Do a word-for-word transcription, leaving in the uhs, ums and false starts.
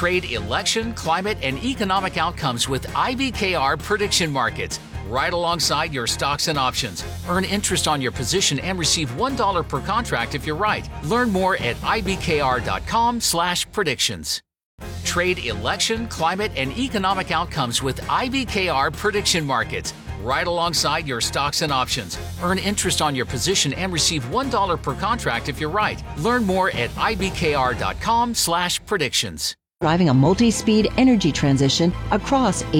Trade election, climate, and economic outcomes with I B K R prediction markets, right alongside your stocks and options. Earn interest on your position and receive one dollar per contract if you're right. Learn more at I B K R dot com slash predictions. Trade election, climate, and economic outcomes with I B K R prediction markets, right alongside your stocks and options. Earn interest on your position and receive one dollar per contract if you're right. Learn more at I B K R dot com slash predictions. Driving a multi-speed energy transition across